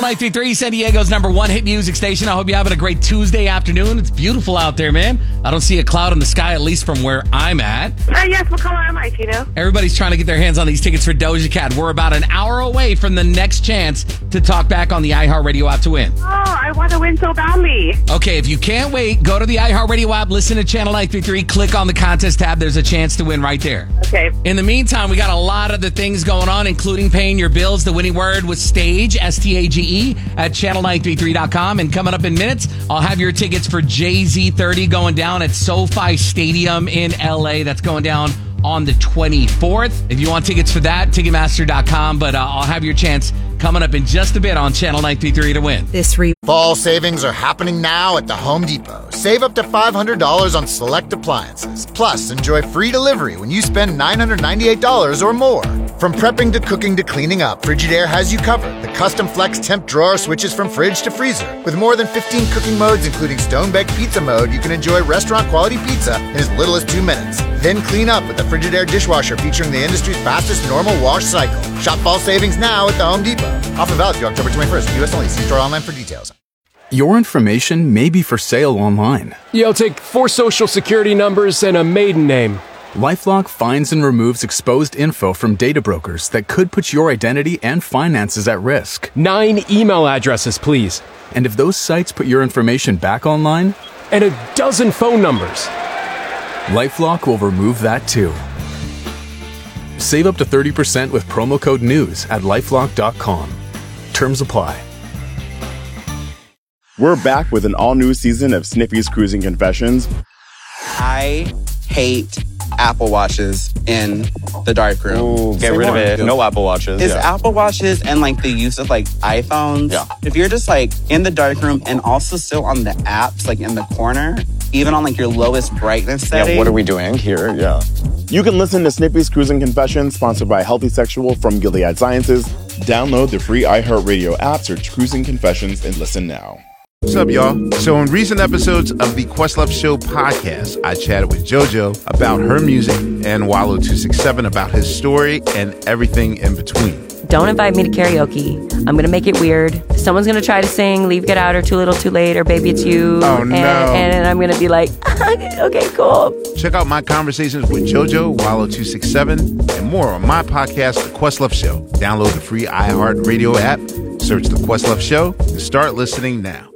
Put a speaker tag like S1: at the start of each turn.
S1: 93.3, San Diego's number one hit music station. I hope you're having a great Tuesday afternoon. It's beautiful out there, man. I don't see a cloud in the sky, at least from where I'm at.
S2: Yes, what color am I, Tito?
S1: Everybody's trying to get their hands on these tickets for Doja Cat. We're about an hour away from the next chance to talk back on the iHeartRadio app to win.
S2: Oh, I want to win so badly.
S1: Okay, if you can't wait, go to the iHeartRadio app, listen to Channel 933, click on the contest tab. There's a chance to win right there.
S2: Okay.
S1: In the meantime, we got a lot of the things going on, including paying your bills. The winning word was STAGE, STAGE, at channel933.com. And coming up in minutes, I'll have your tickets for Jay-Z 30 going down at SoFi Stadium in LA. That's going down on the 24th. If you want tickets for that, Ticketmaster.com. But I'll have your chance coming up in just a bit on Channel 933 to win.
S3: Fall savings are happening now at the Home Depot. Save up to $500 on select appliances. Plus, enjoy free delivery when you spend $998 or more. From prepping to cooking to cleaning up, Frigidaire has you covered. The custom flex temp drawer switches from fridge to freezer. With more than 15 cooking modes, including stone-baked pizza mode, you can enjoy restaurant-quality pizza in as little as 2 minutes. Then clean up with the Frigidaire dishwasher featuring the industry's fastest normal wash cycle. Shop fall savings now at the Home Depot. Offer valid through October 21st. U.S. only. See store online for details.
S4: Your information may be for sale online.
S5: Yo, take 4 social security numbers and a maiden name.
S4: LifeLock finds and removes exposed info from data brokers that could put your identity and finances at risk.
S5: 9 email addresses, please.
S4: And if those sites put your information back online?
S5: And a dozen phone numbers.
S4: LifeLock will remove that too. Save up to 30% with promo code NEWS at LifeLock.com. Terms apply.
S6: We're back with an all-new season of Sniffy's Cruising Confessions.
S7: I hate Apple Watches in the darkroom.
S6: Ooh, get rid of it. No Apple Watches.
S7: It's Apple Watches and like the use of like iPhones.
S6: Yeah.
S7: If you're just like in the darkroom and also still on the apps, like in the corner, even on like your lowest brightness setting.
S6: Yeah, what are we doing here? Yeah. You can listen to Snippy's Cruising Confessions, sponsored by Healthy Sexual from Gilead Sciences. Download the free iHeartRadio app, search Cruising Confessions, and listen now.
S8: What's up, y'all? So in recent episodes of the Questlove Show podcast, I chatted with JoJo about her music and Wallow267 about his story and everything in between.
S9: Don't invite me to karaoke. I'm going to make it weird. Someone's going to try to sing Leave, Get Out, or Too Little, Too Late, or Baby It's You.
S8: Oh, no.
S9: And I'm going to be like, okay, cool.
S8: Check out my conversations with JoJo, Wallow267, and more on my podcast, The Questlove Show. Download the free iHeartRadio app, search The Questlove Show, and start listening now.